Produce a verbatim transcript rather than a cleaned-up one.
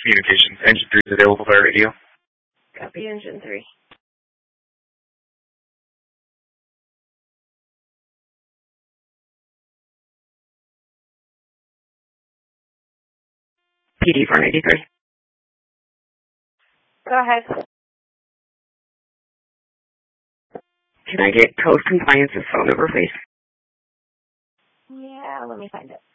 Communications, engine three is available by radio. Copy, engine three. P D four ninety-three. Go ahead. Can I get Code Compliance's phone number, please? Yeah, let me find it.